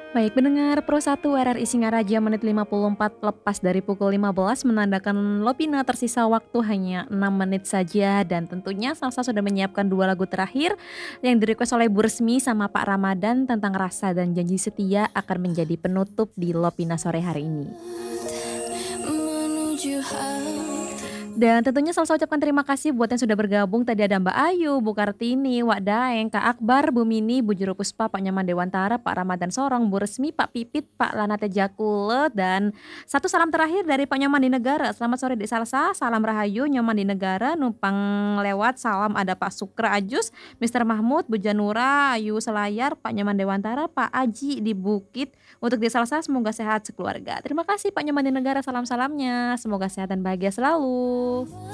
Baik, pendengar Pro 1 RRI Singaraja menit 54 lepas dari pukul 15 menandakan Lopina tersisa waktu hanya 6 menit saja dan tentunya Salsa sudah menyiapkan 2 lagu terakhir yang direquest oleh Bu Resmi sama Pak Ramadan tentang rasa dan janji setia akan menjadi penutup di Lopina sore hari ini. Menuju hati. Dan tentunya Salsa ucapkan terima kasih buat yang sudah bergabung. Tadi ada Mbak Ayu, Bu Kartini, Wak Daeng, Kak Akbar, Bu Mini, Bu Juru Puspa, Pak Nyoman Dewantara, Pak Ramadan Sorong, Bu Resmi, Pak Pipit, Pak Lanate Jakule, dan satu salam terakhir dari Pak Nyoman di Negara. Selamat sore Dek Salsa, salam Rahayu, Nyoman di Negara, numpang lewat, salam ada Pak Sukra Ajus, Mister Mahmud, Bu Janura, Ayu Selayar, Pak Nyoman Dewantara, Pak Aji di Bukit. Untuk Dek Salsa semoga sehat sekeluarga. Terima kasih Pak Nyoman di Negara, salam-salamnya. Semoga sehat dan bahagia selalu.